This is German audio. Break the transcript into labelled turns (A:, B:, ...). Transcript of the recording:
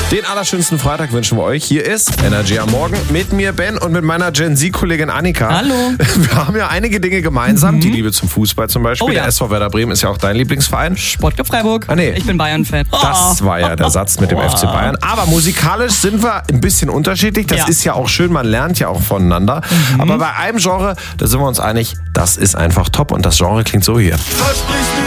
A: Den allerschönsten Freitag wünschen wir euch. Hier ist Energy am Morgen mit mir, Ben, und mit meiner Gen Z-Kollegin Annika.
B: Hallo.
A: Wir haben ja einige Dinge gemeinsam. Die Liebe zum Fußball zum Beispiel.
B: Oh ja.
A: Der SV Werder Bremen ist ja auch dein Lieblingsverein.
B: Sportclub Freiburg.
A: Ah, nee.
B: Ich bin Bayern-Fan.
A: Das war ja der Satz mit dem FC Bayern. Aber musikalisch sind wir ein bisschen unterschiedlich. Das ist ja auch schön, man lernt ja auch voneinander. Aber bei einem Genre, da sind wir uns einig, das ist einfach top. Und das Genre klingt so hier.